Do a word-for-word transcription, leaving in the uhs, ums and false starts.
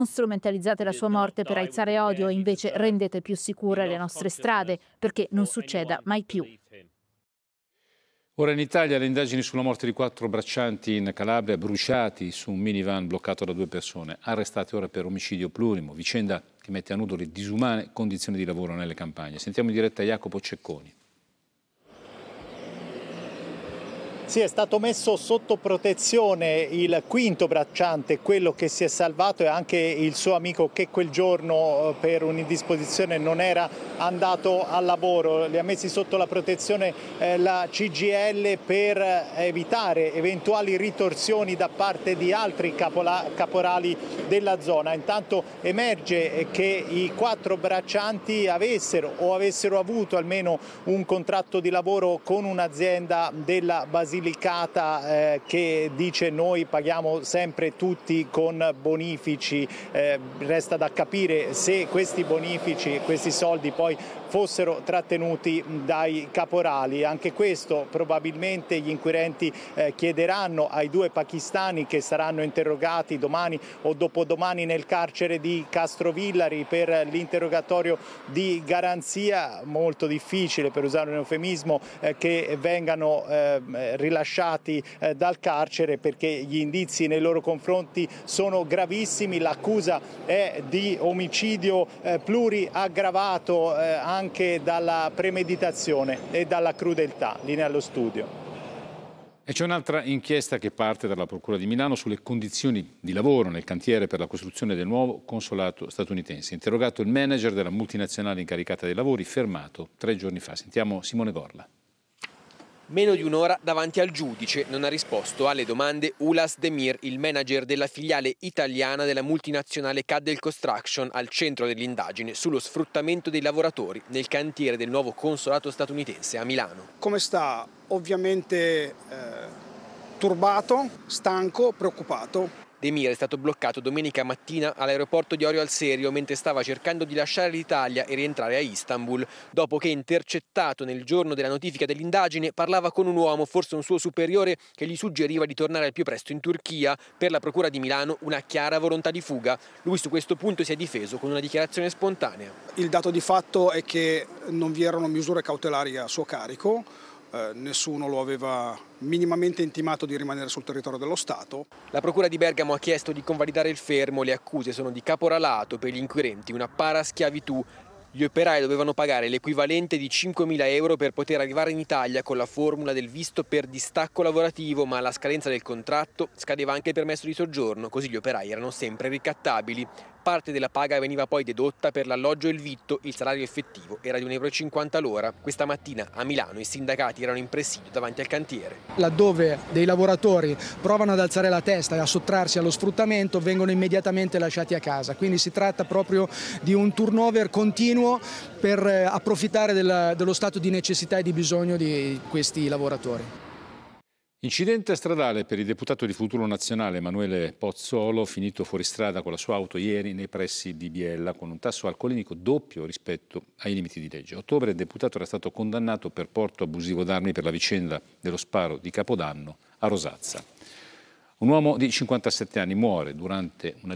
Non strumentalizzate la sua morte per aizzare odio e invece rendete più sicure le nostre strade, perché non succeda mai più. Ora in Italia le indagini sulla morte di quattro braccianti in Calabria bruciati su un minivan bloccato da due persone, arrestate ora per omicidio plurimo, vicenda che mette a nudo le disumane condizioni di lavoro nelle campagne. Sentiamo in diretta Jacopo Cecconi. Sì, è stato messo sotto protezione il quinto bracciante, quello che si è salvato, e anche il suo amico che quel giorno per un'indisposizione non era andato al lavoro. Li ha messi sotto la protezione eh, la C G I L per evitare eventuali ritorsioni da parte di altri capola- caporali della zona. Intanto emerge che i quattro braccianti avessero o avessero avuto almeno un contratto di lavoro con un'azienda della Basilicata eh, che dice noi paghiamo sempre tutti con bonifici. Eh, resta da capire se questi bonifici, questi soldi poi fossero trattenuti dai caporali. Anche questo probabilmente gli inquirenti eh, chiederanno ai due pakistani che saranno interrogati domani o dopodomani nel carcere di Castrovillari per l'interrogatorio di garanzia. Molto difficile, per usare un eufemismo, eh, che vengano eh, rilasciati eh, dal carcere, perché gli indizi nei loro confronti sono gravissimi. L'accusa è di omicidio eh, pluriaggravato eh, anche dalla premeditazione e dalla crudeltà. Linea allo studio. E c'è un'altra inchiesta che parte dalla Procura di Milano sulle condizioni di lavoro nel cantiere per la costruzione del nuovo consolato statunitense. Interrogato il manager della multinazionale incaricata dei lavori, fermato tre giorni fa. Sentiamo Simone Gorla. Meno di un'ora davanti al giudice, non ha risposto alle domande Ulas Demir, il manager della filiale italiana della multinazionale Caddell Construction, al centro dell'indagine sullo sfruttamento dei lavoratori nel cantiere del nuovo consolato statunitense a Milano. Come sta? Ovviamente eh, turbato, stanco, preoccupato. Demir è stato bloccato domenica mattina all'aeroporto di Orio al Serio mentre stava cercando di lasciare l'Italia e rientrare a Istanbul, dopo che, intercettato nel giorno della notifica dell'indagine, parlava con un uomo, forse un suo superiore, che gli suggeriva di tornare al più presto in Turchia. Per la Procura di Milano una chiara volontà di fuga. Lui su questo punto si è difeso con una dichiarazione spontanea. Il dato di fatto è che non vi erano misure cautelari a suo carico. Eh, nessuno lo aveva minimamente intimato di rimanere sul territorio dello Stato. La Procura di Bergamo ha chiesto di convalidare il fermo. Le accuse sono di caporalato, per gli inquirenti una paraschiavitù. Gli operai dovevano pagare l'equivalente di cinquemila euro per poter arrivare in Italia con la formula del visto per distacco lavorativo, ma alla scadenza del contratto scadeva anche il permesso di soggiorno, così gli operai erano sempre ricattabili. Parte della paga veniva poi dedotta per l'alloggio e il vitto, il salario effettivo era di un euro e cinquanta l'ora. Questa mattina a Milano i sindacati erano in presidio davanti al cantiere. Laddove dei lavoratori provano ad alzare la testa e a sottrarsi allo sfruttamento, vengono immediatamente lasciati a casa. Quindi si tratta proprio di un turnover continuo per approfittare del, dello stato di necessità e di bisogno di questi lavoratori. Incidente stradale per il deputato di Futuro Nazionale Emanuele Pozzolo, finito fuori strada con la sua auto ieri nei pressi di Biella con un tasso alcolemico doppio rispetto ai limiti di legge. A ottobre il deputato era stato condannato per porto abusivo d'armi per la vicenda dello sparo di Capodanno a Rosazza. Un uomo di cinquantasette anni muore durante una